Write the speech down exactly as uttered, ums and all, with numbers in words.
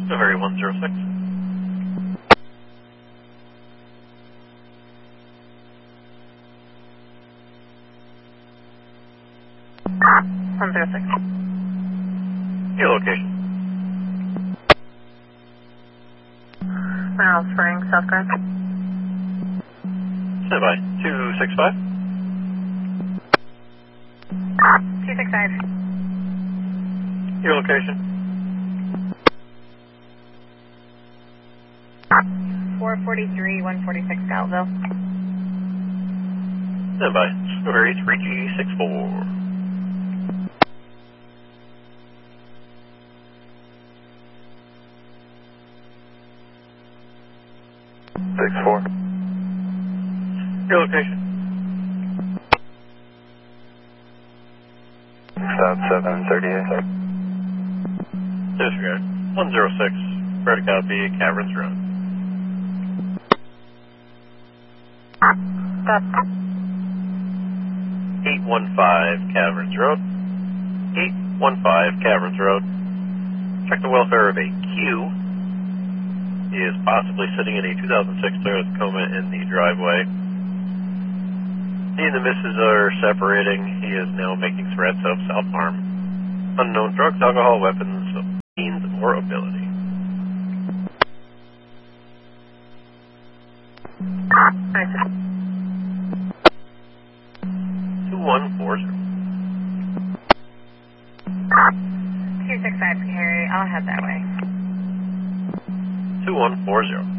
Very one zero six. one zero six. Your location. Mineral Springs, South Grand. Stand by. two six five. two six five. Your location. four forty-three, one forty-six, Galville. Stand by. Strawberry three G six four. six four. Your location. South seven thirty-eight. Disregard. one zero six. Ready to copy. Caverns Road. Stop. eight one five Caverns Road. eight one five Caverns Road. Check the welfare of a Q. He is possibly sitting in a two thousand six Toyota Tacoma in the driveway. He and the missus are separating. He is now making threats of self-harm, unknown drugs, alcohol, weapons, means, or ability. two one four zero. two six five, Harry. I'll head that way. two one four zero.